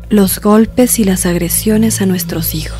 los golpes y las agresiones a nuestros hijos.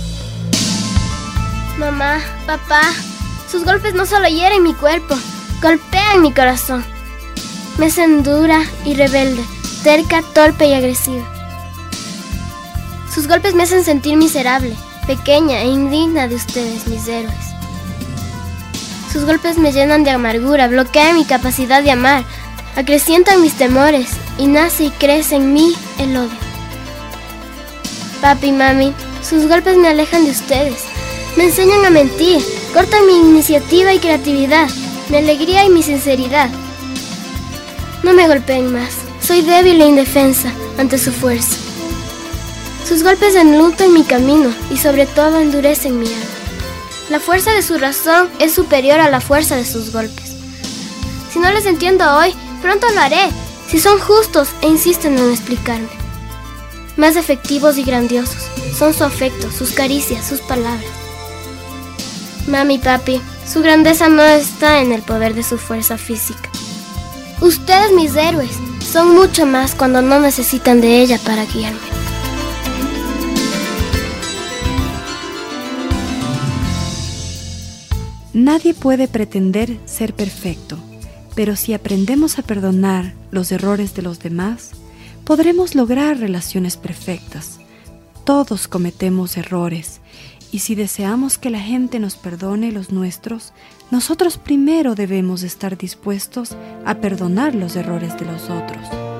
Mamá, papá, sus golpes no solo hieren mi cuerpo, golpean mi corazón. Me hacen dura y rebelde, terca, torpe y agresiva. Sus golpes me hacen sentir miserable, pequeña e indigna de ustedes, mis héroes. Sus golpes me llenan de amargura, bloquean mi capacidad de amar, acrecientan mis temores y nace y crece en mí el odio. Papi y mami, sus golpes me alejan de ustedes, me enseñan a mentir, cortan mi iniciativa y creatividad, mi alegría y mi sinceridad. No me golpeen más, soy débil e indefensa ante su fuerza. Sus golpes enlutan mi camino y sobre todo endurecen mi alma. La fuerza de su razón es superior a la fuerza de sus golpes. Si no les entiendo hoy, pronto lo haré, si son justos e insisten en explicarme. Más efectivos y grandiosos son su afecto, sus caricias, sus palabras. Mami, papi, su grandeza no está en el poder de su fuerza física. Ustedes, mis héroes, son mucho más cuando no necesitan de ella para guiarme. Nadie puede pretender ser perfecto, pero si aprendemos a perdonar los errores de los demás, podremos lograr relaciones perfectas. Todos cometemos errores, y si deseamos que la gente nos perdone los nuestros, nosotros primero debemos estar dispuestos a perdonar los errores de los otros.